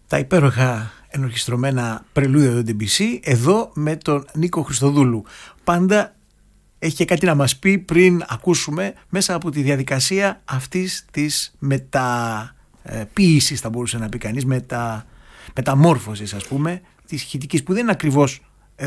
Τα υπέροχα ενορχιστρωμένα πρελούδια του Debussy εδώ με τον Νίκο Χριστοδούλου. Πάντα έχει και κάτι να μας πει πριν ακούσουμε μέσα από τη διαδικασία αυτής της μεταποίησης, θα μπορούσε να πει κανείς, μεταμόρφωσης, ας πούμε, της ηχητικής, που δεν είναι ακριβώς.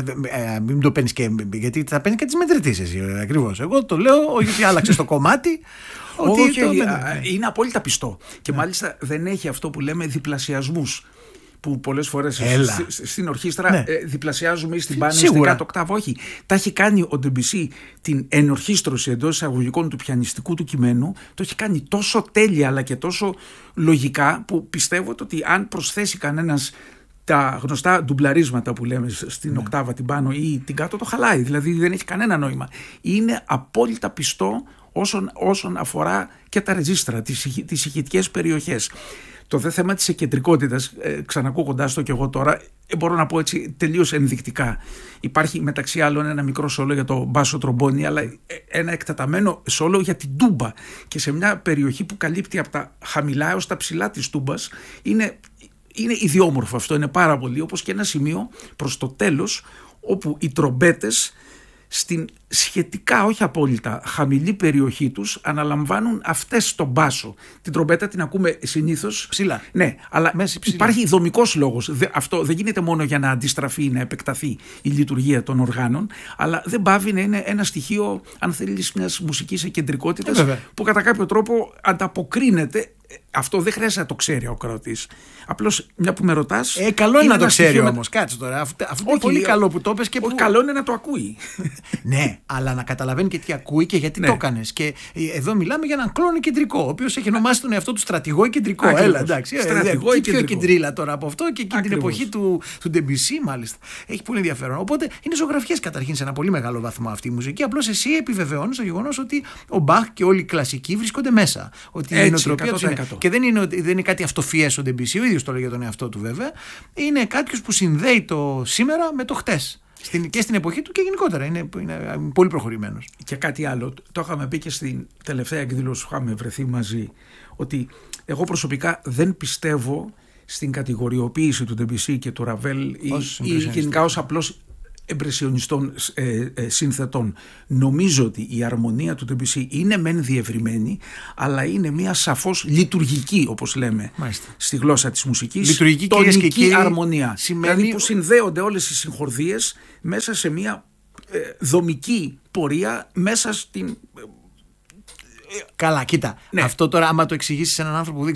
Μην το παίρνεις και. Γιατί θα παίρνεις και τις μετρητής εσύ, ακριβώς. Εγώ το λέω, όχι ότι άλλαξε το κομμάτι. Όχι, είναι απόλυτα πιστό. Και μάλιστα δεν έχει αυτό που λέμε διπλασιασμούς, που πολλές φορές στην ορχήστρα διπλασιάζουμε ή στην πάνω ή στην κάτω οκτάβα. Όχι. Τα έχει κάνει ο Debussy την ενορχήστρωση εντός εισαγωγικών του πιανιστικού του κειμένου. Το έχει κάνει τόσο τέλεια αλλά και τόσο λογικά, που πιστεύω ότι αν προσθέσει κανένας τα γνωστά ντουμπλαρίσματα που λέμε στην οκτάβα την πάνω ή την κάτω, το χαλάει. Δηλαδή δεν έχει κανένα νόημα. Είναι απόλυτα πιστό όσον αφορά και τα ρεζίστρα, τις ηχητικές περιοχές. Το δε θέμα της εκκεντρικότητας, ξανακούγοντάς το κι εγώ τώρα, μπορώ να πω έτσι τελείως ενδεικτικά. Υπάρχει μεταξύ άλλων ένα μικρό σόλο για το μπάσο τρομπόνι, αλλά ένα εκτεταμένο σόλο για την τούμπα. Και σε μια περιοχή που καλύπτει από τα χαμηλά έως τα ψηλά της τούμπας, είναι ιδιόμορφο αυτό, είναι πάρα πολύ, όπως και ένα σημείο προς το τέλος, όπου οι τρομπέτες στην σχετικά, όχι απόλυτα, χαμηλή περιοχή τους αναλαμβάνουν αυτές τον μπάσο. Την τρομπέτα την ακούμε συνήθως ψηλά. Ναι, αλλά υπάρχει δομικός λόγος. Αυτό δεν γίνεται μόνο για να αντιστραφεί ή να επεκταθεί η λειτουργία των οργάνων, αλλά δεν πάβει να είναι ένα στοιχείο, αν θέλεις, μιας μουσικής εκκεντρικότητας, που κατά κάποιο τρόπο ανταποκρίνεται. Αυτό δεν χρειάζεται να το ξέρει ο ακροατής. Απλώς, μια που με ρωτάς. Καλό είναι να το ξέρει όμως. Κάτσε τώρα. Αυτό είναι πολύ καλό που το πες. Καλό είναι να το ακούει. Ναι, αλλά να καταλαβαίνει και τι ακούει και γιατί το έκανες. Και εδώ μιλάμε για έναν κλόνο κεντρικό, ο οποίος έχει ονομάσει τον εαυτό του στρατηγό κεντρικό. Έλα, εντάξει. Τι πιο κεντρίλα τώρα από αυτό, και εκείνη την εποχή του Debussy, μάλιστα. Έχει πολύ ενδιαφέρον. Οπότε είναι ζωγραφιές καταρχήν σε ένα πολύ μεγάλο βαθμό αυτή η μουσική. Απλώς εσύ επιβεβαιώνεις το γεγονός ότι ο Μπαχ και όλοι οι κλασικοί βρίσκονται μέσα. Ότι η νοοτροπία του. Και δεν είναι κάτι αυτοφυές ο Debussy, ο ίδιος το λέει για τον εαυτό του βέβαια. Είναι κάποιος που συνδέει το σήμερα με το χτες. Και στην εποχή του και γενικότερα. Είναι πολύ προχωρημένος. Και κάτι άλλο. Το είχαμε πει και στην τελευταία εκδήλωση που είχαμε βρεθεί μαζί. Ότι εγώ προσωπικά δεν πιστεύω στην κατηγοριοποίηση του Debussy και του Ravel ή γενικά ως απλώς εμπρεσιονιστών σύνθετων. Νομίζω ότι η αρμονία του Debussy είναι μεν διευρυμένη, αλλά είναι μια σαφώς λειτουργική, όπως λέμε, στη γλώσσα της μουσικής, λειτουργική τονική αρμονία. Δηλαδή που συνδέονται όλες οι συγχορδίες μέσα σε μια δομική πορεία μέσα στην. Καλά, κοίτα. Αυτό τώρα, άμα το εξηγήσεις σε έναν άνθρωπο που δεν